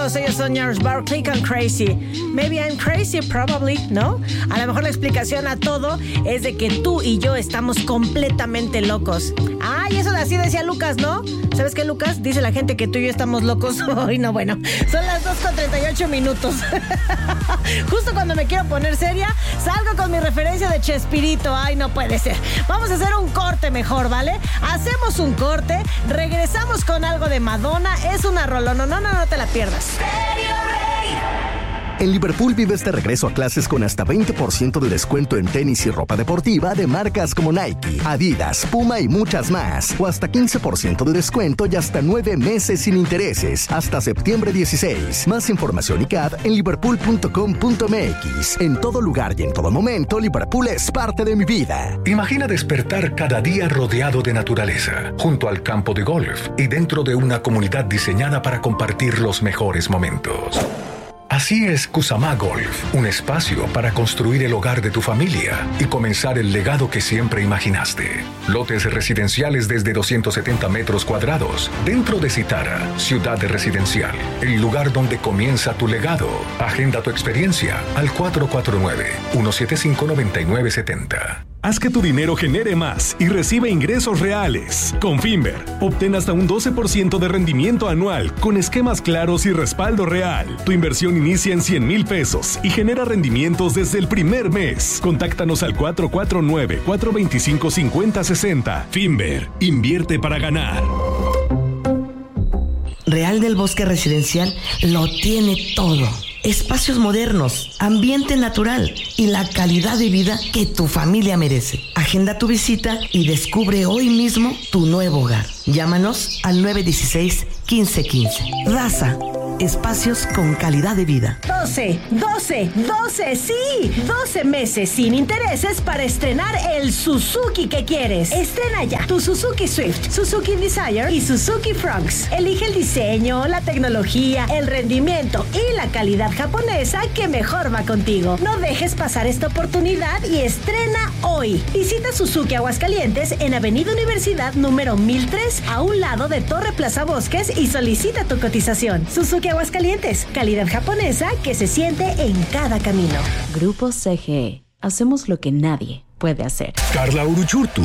todos ellos son Gnarls Barkley con Crazy. Maybe I'm crazy, probably, ¿no? A lo mejor la explicación a todo es de que tú y yo estamos completamente locos. Y eso así decía Lucas, ¿no? ¿Sabes qué, Lucas? Dice la gente que tú y yo estamos locos. Ay, no, bueno. Son las 2:38. Justo cuando me quiero poner seria, salgo con mi referencia de Chespirito. Ay, no puede ser. Vamos a hacer un corte mejor, ¿vale? Hacemos un corte, regresamos con algo de Madonna. Es una rolona. No te la pierdas. En Liverpool vives de regreso a clases con hasta 20% de descuento en tenis y ropa deportiva de marcas como Nike, Adidas, Puma y muchas más. O hasta 15% de descuento y hasta 9 meses sin intereses, hasta septiembre 16. Más información y CAD en liverpool.com.mx. En todo lugar y en todo momento, Liverpool es parte de mi vida. Imagina despertar cada día rodeado de naturaleza, junto al campo de golf y dentro de una comunidad diseñada para compartir los mejores momentos. Así es Kusama Golf, un espacio para construir el hogar de tu familia y comenzar el legado que siempre imaginaste. Lotes residenciales desde 270 metros cuadrados, dentro de Citara, ciudad residencial, el lugar donde comienza tu legado. Agenda tu experiencia al 449-175-9970. Haz que tu dinero genere más y recibe ingresos reales. Con Finver, obtén hasta un 12% de rendimiento anual con esquemas claros y respaldo real. Tu inversión inicia en 100,000 pesos y genera rendimientos desde el primer mes. Contáctanos al 449-425-5060. Finver, invierte para ganar. Real del Bosque Residencial lo tiene todo. Espacios modernos, ambiente natural y la calidad de vida que tu familia merece. Agenda tu visita y descubre hoy mismo tu nuevo hogar. Llámanos al 916-1515. Raza, espacios con calidad de vida. 12, sí, 12 meses sin intereses para estrenar el Suzuki que quieres. Estrena ya tu Suzuki Swift, Suzuki Desire y Suzuki Fronx. Elige el diseño, la tecnología, el rendimiento y la calidad japonesa que mejor va contigo. No dejes pasar esta oportunidad y estrena hoy. Visita Suzuki Aguascalientes en Avenida Universidad número 1003, a un lado de Torre Plaza Bosques, y solicita tu cotización. Suzuki Aguascalientes, calidad japonesa que se siente en cada camino. Grupo CGE. Hacemos lo que nadie puede hacer. Carla Uruchurtu.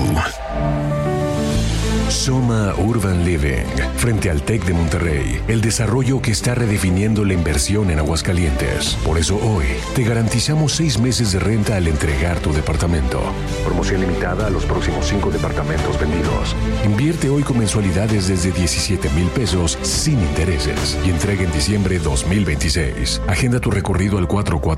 Soma Urban Living, frente al TEC de Monterrey, el desarrollo que está redefiniendo la inversión en Aguascalientes. Por eso hoy te garantizamos 6 meses de renta al entregar tu departamento. Promoción limitada a los próximos 5 departamentos vendidos. Invierte hoy con mensualidades desde 17,000 pesos sin intereses y entrega en diciembre 2026. Agenda tu recorrido al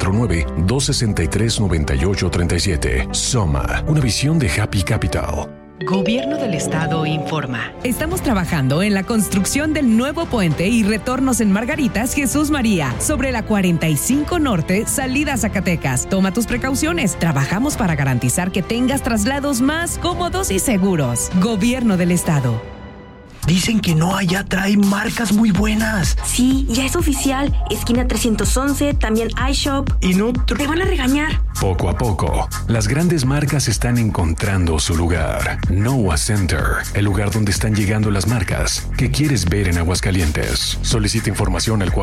449-263-9837. Soma, una visión de Happy Capital. Gobierno del Estado informa. Estamos trabajando en la construcción del nuevo puente y retornos en Margaritas Jesús María, sobre la 45 Norte, salida Zacatecas. Toma tus precauciones. Trabajamos para garantizar que tengas traslados más cómodos y seguros. Gobierno del Estado. Dicen que no, allá trae marcas muy buenas. Sí, ya es oficial. Esquina 311, también iShop. Y no... Te van a regañar. Poco a poco, las grandes marcas están encontrando su lugar. Noah Center, el lugar donde están llegando las marcas que quieres ver en Aguascalientes. Solicita información al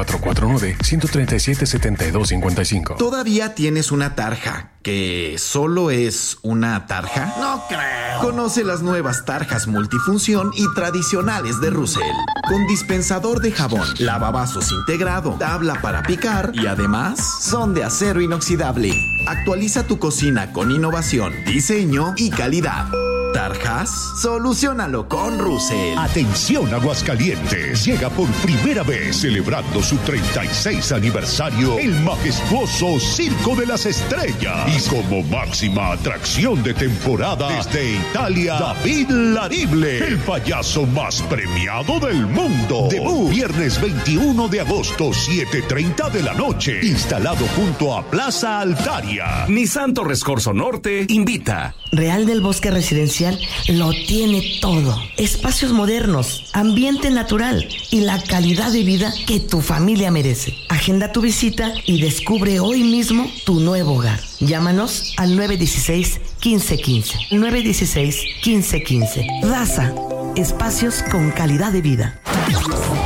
449-137-7255. ¿Todavía tienes una tarja que solo es una tarja? No creo. Conoce las nuevas tarjas multifunción y tradicionales de Russell, con dispensador de jabón, lavavasos integrado, tabla para picar y además son de acero inoxidable. Actualiza tu cocina con innovación, diseño y calidad. ¿Tarjas? Soluciónalo con Russell. Atención Aguascalientes, llega por primera vez celebrando su 36 aniversario el majestuoso Circo de las Estrellas. Y como máxima atracción de temporada, desde Italia, David Larible, el payaso más premiado del mundo. Debut viernes 21 de agosto, 7:30 de la noche. Instalado junto a Plaza Altaria. Nissan Torres Corzo Norte invita. Real del Bosque Residencial lo tiene todo. Espacios modernos, ambiente natural y la calidad de vida que tu familia merece. Agenda tu visita y descubre hoy mismo tu nuevo hogar. Llámanos al 916-1515. 916-1515. Raza, espacios con calidad de vida.